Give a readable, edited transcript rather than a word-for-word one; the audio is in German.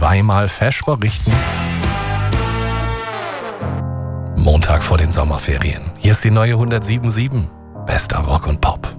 zweimal fesch berichten. Montag vor den Sommerferien. Hier ist die neue 107.7. Bester Rock und Pop.